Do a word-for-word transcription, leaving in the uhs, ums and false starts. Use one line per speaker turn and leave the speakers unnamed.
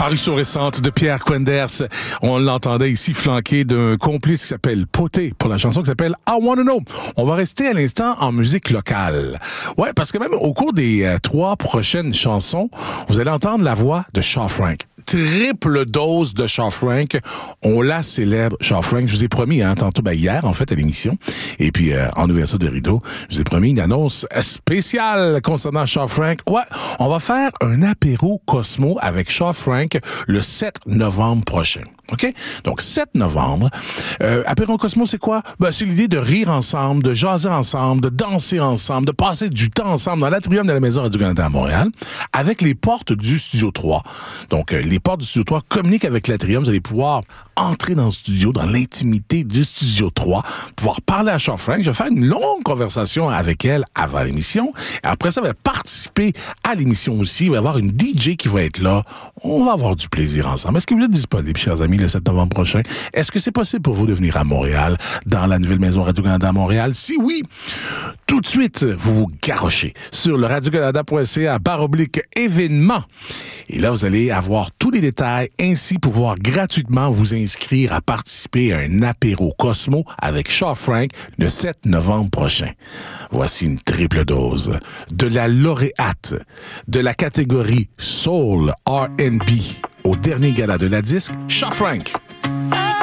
Parution récente de Pierre Quenders. On l'entendait ici flanqué d'un complice qui s'appelle Poté pour la chanson qui s'appelle I Wanna Know. On va rester à l'instant en musique locale. Ouais, parce que même au cours des euh, trois prochaines chansons, vous allez entendre la voix de Shaw Frank. Triple dose de Shaw Frank. On la célèbre, Shaw Frank. Je vous ai promis, hein, tantôt, ben, hier, en fait, à l'émission. Et puis, euh, en ouverture de rideau, je vous ai promis une annonce spéciale concernant Shaw Frank. Ouais, on va faire un apéro Cosmo avec Shaw Frank le sept novembre prochain. OK? Donc, sept novembre. Euh, apéro Cosmo, c'est quoi? Ben, c'est l'idée de rire ensemble, de jaser ensemble, de danser ensemble, de passer du temps ensemble dans l'atrium de la Maison Radio-Canada à Montréal, avec les portes du Studio trois. Donc, euh, les portes du Studio trois communiquent avec l'atrium. Vous allez pouvoir entrer dans le studio, dans l'intimité du Studio trois, pouvoir parler à Shaw Frank. Je vais faire une longue conversation avec elle avant l'émission. Et après ça, elle va participer à l'émission aussi. Il va y avoir une D J qui va être là. On va avoir du plaisir ensemble. Est-ce que vous êtes disponibles, chers amis, le sept novembre prochain? Est-ce que c'est possible pour vous de venir à Montréal, dans la nouvelle Maison Radio-Canada à Montréal? Si oui, tout de suite, vous vous garochez sur le radiocanada point c a barre oblique événements. Et là, vous allez avoir tous les détails, ainsi pouvoir gratuitement vous inscrire à participer à un apéro Cosmo avec Shaw Frank le sept novembre prochain. Voici une triple dose de la lauréate de la catégorie Soul R and B au dernier gala de la disque, Shaw Frank.